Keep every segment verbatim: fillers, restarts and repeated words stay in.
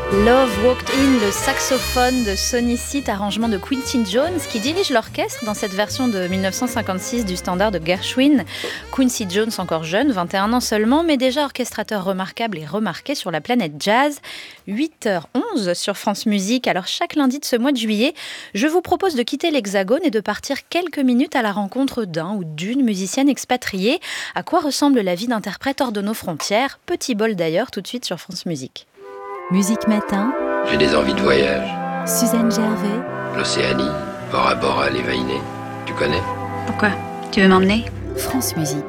Love Walked In, le saxophone de Sonny Stitt, arrangement de Quincy Jones, qui dirige l'orchestre dans cette version de mille neuf cent cinquante-six du standard de Gershwin. Quincy Jones, encore jeune, vingt et un ans seulement, mais déjà orchestrateur remarquable et remarqué sur la planète jazz. huit heures onze sur France Musique. Alors chaque lundi de ce mois de juillet, je vous propose de quitter l'Hexagone et de partir quelques minutes à la rencontre d'un ou d'une musicienne expatriée. À quoi ressemble la vie d'interprète hors de nos frontières? Petit bol d'ailleurs, tout de suite sur France Musique. Musique Matin. J'ai des envies de voyage. Suzanne Gervais. L'Océanie, Bora Bora, les Vainés. Tu connais? Pourquoi? Tu veux m'emmener? France Musique.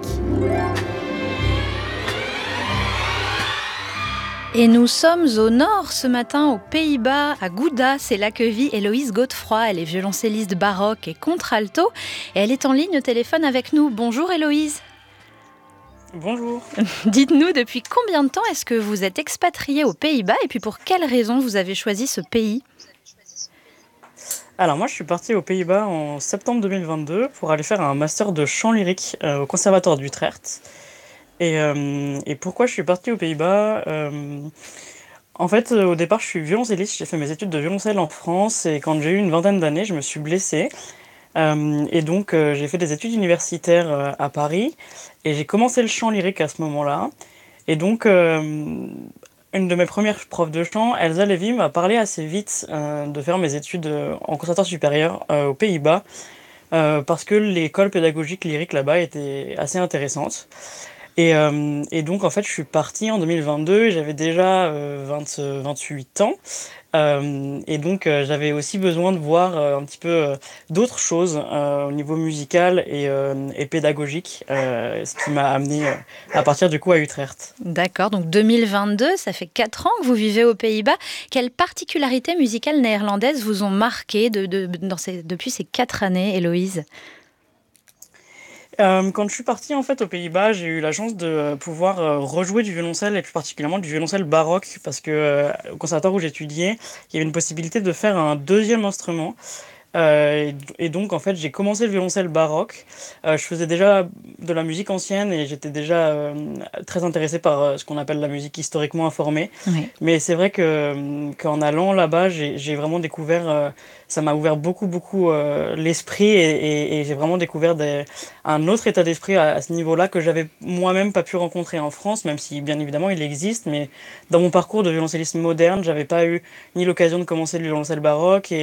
Et nous sommes au nord ce matin, aux Pays-Bas, à Gouda. C'est là que vit Héloïse Godefroy. Elle est violoncelliste baroque et contralto. Et elle est en ligne au téléphone avec nous. Bonjour Héloïse. Bonjour. Dites-nous, depuis combien de temps est-ce que vous êtes expatriée aux Pays-Bas et puis pour quelles raisons vous avez choisi ce pays? Alors moi je suis partie aux Pays-Bas en septembre deux mille vingt-deux pour aller faire un master de chant lyrique euh, au Conservatoire d'Utrecht. Et, euh, et pourquoi je suis partie aux Pays-Bas euh, En fait, euh, au départ je suis violoncelliste, j'ai fait mes études de violoncelle en France et quand j'ai eu une vingtaine d'années je me suis blessée. Euh, et donc euh, j'ai fait des études universitaires euh, à Paris et j'ai commencé le chant lyrique à ce moment-là. Et donc euh, une de mes premières profs de chant, Elsa Lévy, m'a parlé assez vite euh, de faire mes études euh, en conservatoire supérieur euh, aux Pays-Bas euh, parce que l'école pédagogique lyrique là-bas était assez intéressante. Et, euh, et donc en fait je suis partie en deux mille vingt-deux et j'avais déjà euh, vingt, vingt-huit ans. Euh, et donc euh, j'avais aussi besoin de voir euh, un petit peu euh, d'autres choses euh, au niveau musical et, euh, et pédagogique, euh, ce qui m'a amené euh, à partir du coup à Utrecht. D'accord, donc deux mille vingt-deux, ça fait quatre ans que vous vivez aux Pays-Bas. Quelles particularités musicales néerlandaises vous ont marqué de, de, dans ces, depuis ces quatre années, Héloïse? Euh, quand je suis partie en fait aux Pays-Bas, j'ai eu la chance de euh, pouvoir euh, rejouer du violoncelle et plus particulièrement du violoncelle baroque parce que euh, au conservatoire où j'étudiais, il y avait une possibilité de faire un deuxième instrument. Euh, et, et donc en fait j'ai commencé le violoncelle baroque. Euh, je faisais déjà de la musique ancienne et j'étais déjà euh, très intéressée par euh, ce qu'on appelle la musique historiquement informée. Oui. Mais c'est vrai que qu'en allant là-bas, j'ai, j'ai vraiment découvert, euh, ça m'a ouvert beaucoup beaucoup euh, l'esprit et, et, et j'ai vraiment découvert des, un autre état d'esprit à, à ce niveau-là que j'avais moi-même pas pu rencontrer en France, même si bien évidemment il existe. Mais dans mon parcours de violoncelliste moderne, j'avais pas eu ni l'occasion de commencer le violoncelle baroque et